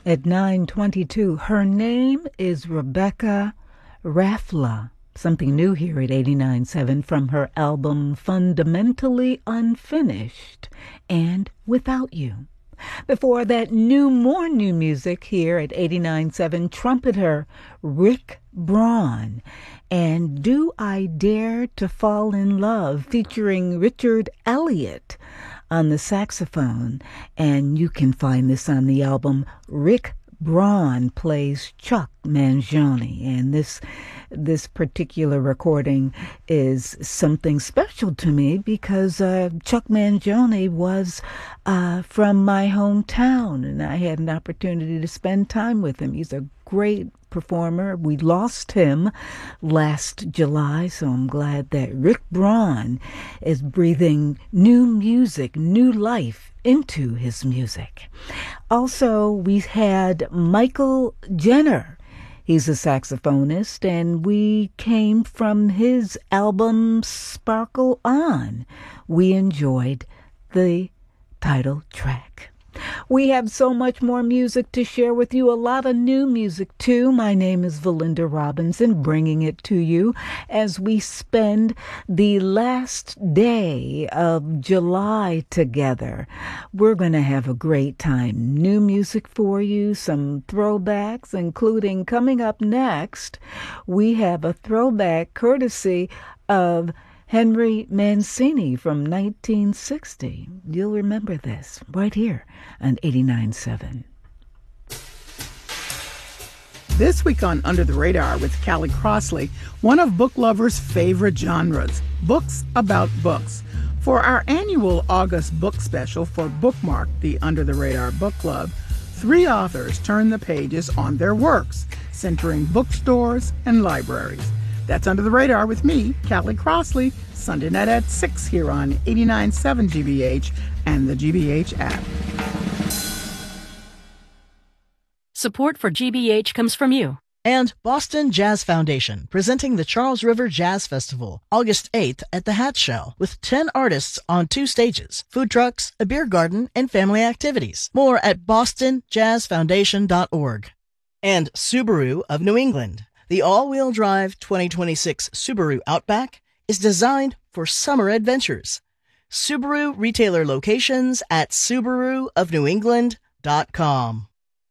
at 9:22. Her name is Rebecca Rafla. Something new here at 89.7 from her album Fundamentally Unfinished and Without You. Before that, more new music here at 89.7, trumpeter Rick Braun and Do I Dare to Fall in Love featuring Richard Elliott on the saxophone. And you can find this on the album Rick Braun Plays Chuck Mangione. And this particular recording is something special to me because Chuck Mangione was from my hometown, and I had an opportunity to spend time with him. He's a great performer. We lost him last July, so I'm glad that Rick Braun is breathing new music, new life into his music. Also, we had Michael Jenner. He's a saxophonist, and we came from his album Sparkle On. We enjoyed the title track. We have so much more music to share with you, a lot of new music too. My name is Valinda Robinson, bringing it to you as we spend the last day of July together. We're going to have a great time. New music for you, some throwbacks, including coming up next, we have a throwback courtesy of Henry Mancini from 1960. You'll remember this right here on 89.7. This week on Under the Radar with Callie Crossley, one of book lovers' favorite genres, books about books. For our annual August book special for Bookmark, the Under the Radar Book Club, 3 authors turn the pages on their works, centering bookstores and libraries. That's Under the Radar with me, Callie Crossley, Sunday night at 6 here on 89.7 GBH and the GBH app. Support for GBH comes from you. And Boston Jazz Foundation, presenting the Charles River Jazz Festival, August 8th at the Hat Shell, with 10 artists on 2 stages, food trucks, a beer garden, and family activities. More at bostonjazzfoundation.org. And Subaru of New England. The all-wheel drive 2026 Subaru Outback is designed for summer adventures. Subaru retailer locations at SubaruofNewEngland.com.